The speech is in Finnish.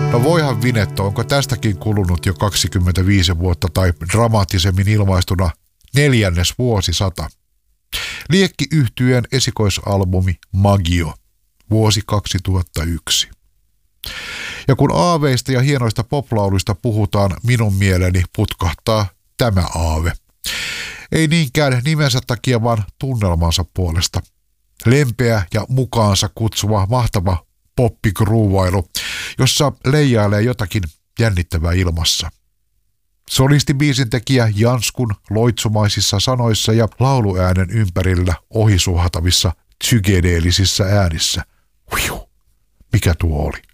No voihan Vinetto, onko tästäkin kulunut jo 25 vuotta tai dramaattisemmin ilmaistuna 4. vuosisata. Liekki-yhtyeen esikoisalbumi Magio, vuosi 2001. Ja kun aaveista ja hienoista poplauluista puhutaan, minun mieleeni putkahtaa tämä aave. Ei niinkään nimensä takia, vaan tunnelmansa puolesta. Lempeä ja mukaansa kutsuva mahtava poppigruuvailu, jossa leijailee jotakin jännittävää ilmassa. Solistibiisin tekijä Janskun loitsumaisissa sanoissa ja lauluäänen ympärillä ohisuhatavissa psykedeellisissä äänissä. Huihu, mikä tuo oli?